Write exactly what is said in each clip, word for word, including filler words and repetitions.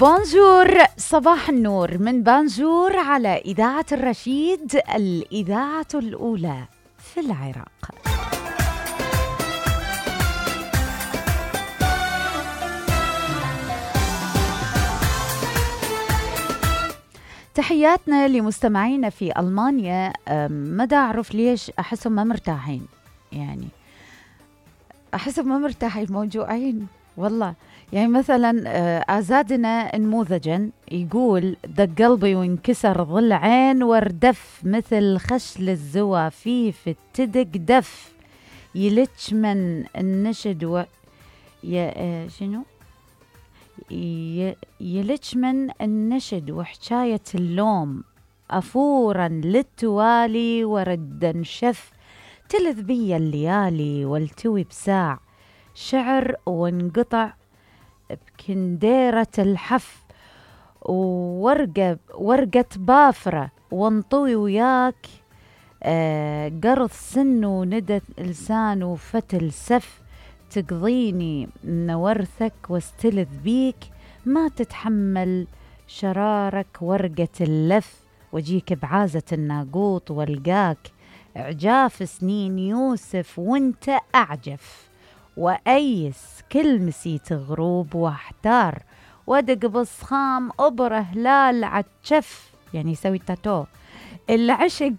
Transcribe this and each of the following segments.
بونجور، صباح النور من بانجور على إذاعة الرشيد، الإذاعة الأولى في العراق. تحياتنا لمستمعينا في ألمانيا. ما دا أعرف ليش أحسهم ما مرتاحين، يعني أحسهم ما مرتاحين، موجوعين والله. يعني مثلا أزادنا نموذجا يقول: دق قلبي وانكسر ضلعين واردف مثل خشل الزوافيف التدق دف يلج من النشد و ي... شنو ي... يلج من النشد وحكاية اللوم أفورا للتوالي وردا شف تلذ بي الليالي والتوي بساع شعر وانقطع بكنديرة الحف وورقة ورقة بافرة وانطوي وياك آه قرض سن وندى لسان وفتل سف تقضيني من ورثك واستلذ بيك ما تتحمل شرارك ورقة اللف وجيك بعازة الناقوط والقاك عجاف سنين يوسف وانت أعجف وأيس كل مسيت غروب واحتار ودق بصخام أبره هلال عتشف، يعني يسوي تاتو العشق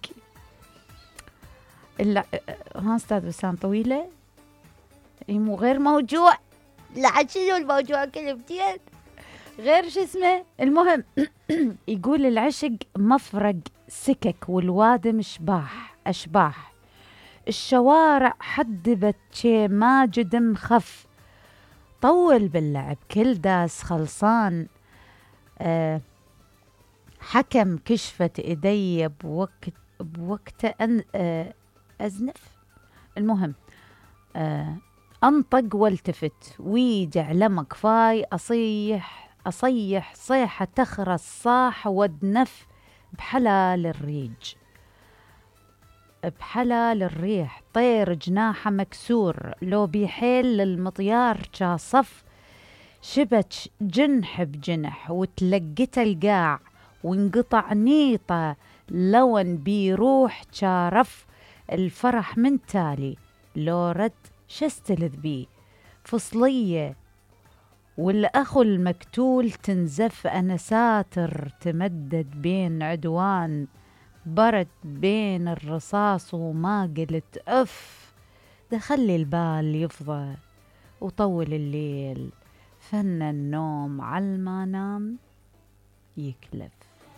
الع... ها أستاذ بسام طويلة مو غير موجوع، لا شنو الموجوع كلمتين غير شو اسمه. المهم يقول العشق مفرق سكك والوادم اشباح أشباح الشوارع حدبت شي ماجد مخف طول باللعب كل داس خلصان أه حكم كشفت ايدي بوقت بوقت أن أه أزنف. المهم أه أنطق والتفت ويجع لمك فاي أصيح أصيح صيحة تخرس صاح ودنف بحلال الريج بحلال الريح طير جناحه مكسور لو بيحيل للمطيار شاصف شبت جنح بجنح وتلقت القاع وانقطع نيطة لون بيروح شارف الفرح من تالي لو رد شستلذ بيه فصلية والأخو المكتول تنزف أنا ساتر تمدد بين عدوان برد بين الرصاص وما قلت أف دخلي البال يفضى وطول الليل فن النوم علما نام يكلف.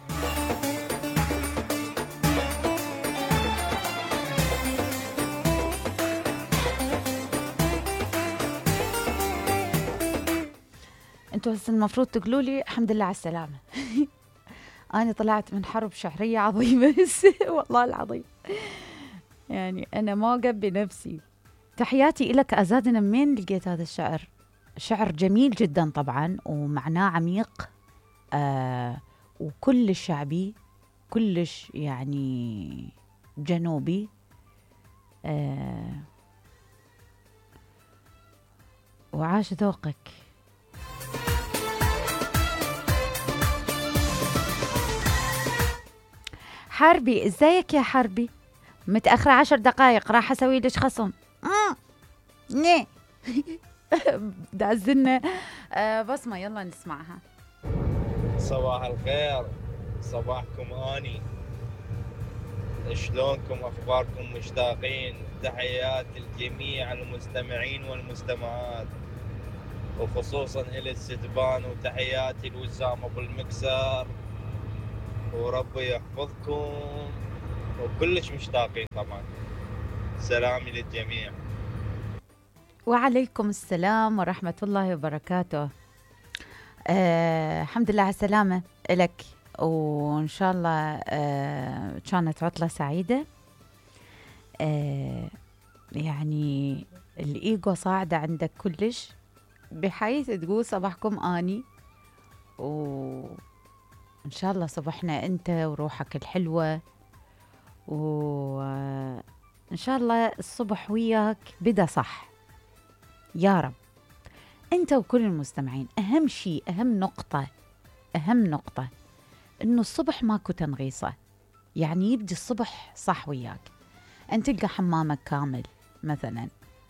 انتوا هسه المفروض تقولوا لي الحمد لله على السلامة. أنا طلعت من حرب شعرية عظيمة والله العظيم، يعني أنا معجب بنفسي. تحياتي إلك أزادنا. منين لقيت هذا الشعر؟ شعر جميل جدا طبعا ومعناه عميق آه وكلش شعبي كلش يعني جنوبي آه وعاش ذوقك. حربي ازيك يا حربي؟ متأخرة عشر دقايق راح اسوي لك خصم. امم ني دعزلنا آه بصمة يلا نسمعها. صباح الخير، صباحكم اني، شلونكم اخباركم؟ مشتاقين. تحيات الجميع المستمعين والمستمعات وخصوصا الى الستبان وتحياتي لوسام ابو المكسر وربي يحفظكم وكلش مشتاقين طبعا. سلامي للجميع. وعليكم السلام ورحمة الله وبركاته. آه الحمد لله على السلامة إلك، وإن شاء الله آه كانت عطلة سعيدة. آه يعني الإيجو صاعدة عندك كلش بحيث تقول صباحكم آني، وإن شاء الله صبحنا أنت وروحك الحلوة، وإن شاء الله الصبح وياك بدأ صح يا رب. أنت وكل المستمعين أهم شيء أهم نقطة أهم نقطة إنه الصبح ماكو تنغيصة، يعني يبدي الصبح صح وياك، أن تلقى حمامك كامل مثلا،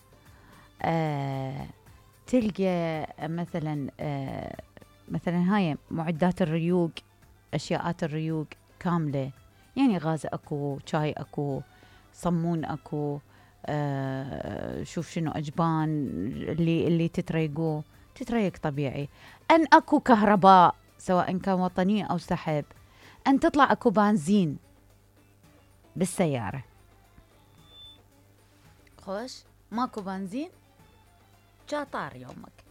آه تلقى مثلا آه مثلا هاي معدات الريوق، أشياءات الريوق كاملة، يعني غاز أكو، شاي أكو، صمون أكو، آه شوف شنو أجبان اللي اللي تتريقوه تتريق طبيعي، أن أكو كهرباء سواء كان وطني أو سحب، أن تطلع أكو بنزين بالسيارة. خوش ماكو بنزين جا طار يومك.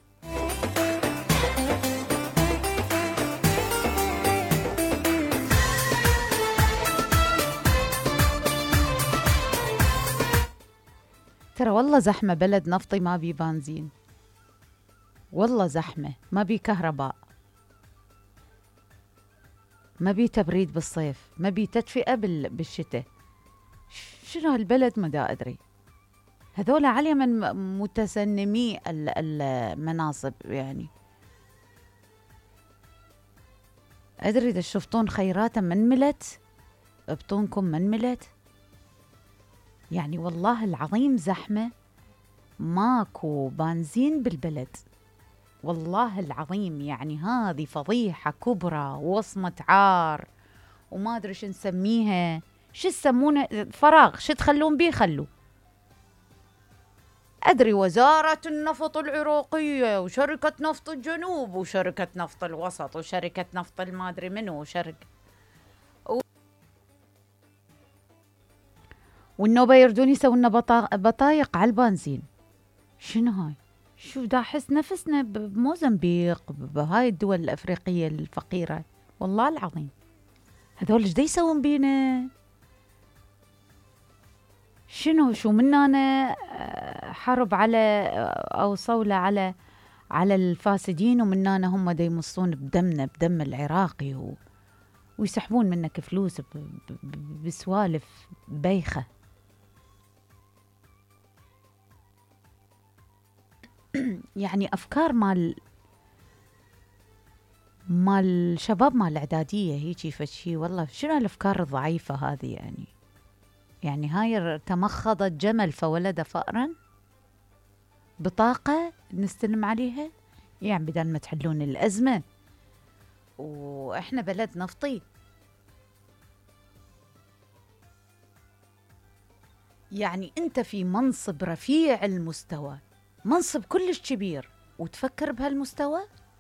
ترى والله زحمة بلد نفطي ما بي بنزين، والله زحمة ما بي كهرباء، ما بي تبريد بالصيف، ما بي تدفئة بالشتاء. شنو هالبلد ما دا أدري. هذول علي من متسنمي المناصب، يعني أدري إذا شفتون خيرات من ملت بطونكم من ملت، يعني والله العظيم زحمة ماكو بنزين بالبلد، والله العظيم يعني هذه فضيحة كبرى وصمة عار وما أدري شو نسميها، شو تسمونه، فراغ، شو تخلون بيه خلوا. أدري وزارة النفط العراقية وشركة نفط الجنوب وشركة نفط الوسط وشركة نفط المادري منو وشركة و... والنوبة يردون يسوون لنا بطايق على البنزين. شنو هاي؟ شو دا أحس نفسنا بموزمبيق بهاي الدول الأفريقية الفقيرة، والله العظيم هذول ايش دا يسوون بينا؟ شنو شو منا أنا حرب على أو صولة على على الفاسدين، ومنا أنا هم دا يمصون بدمنا بدم العراقي و... ويسحبون منك فلوس ب... ب... بسوالف بايخة. يعني أفكار مال مال الشباب مال الإعدادية هيجي فشي، والله شنو الأفكار الضعيفة هذه، يعني يعني هاي تمخضت جمل فولد فأرا، بطاقة نستلم عليها، يعني بدل ما تحلون الأزمة وإحنا بلد نفطي. يعني أنت في منصب رفيع المستوى، منصب كلش كبير، وتفكر بهالمستوى؟